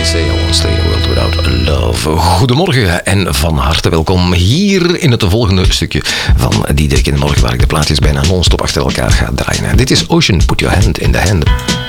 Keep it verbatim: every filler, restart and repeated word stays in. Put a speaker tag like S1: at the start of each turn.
S1: They say I won't stay in a world without love. Goedemorgen en van harte welkom hier in het volgende stukje van Die Dirk in de Morgen, waar ik de plaatjes bijna non-stop achter elkaar ga draaien. Dit is Ocean, Put Your Hand in the Hand.